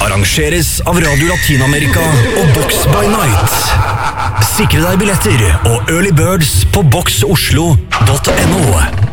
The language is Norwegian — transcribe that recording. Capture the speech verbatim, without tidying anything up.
arrangeres av Radio Latinamerika og Box by Night. Sikre deg billetter og early birds på box oslo punktum no.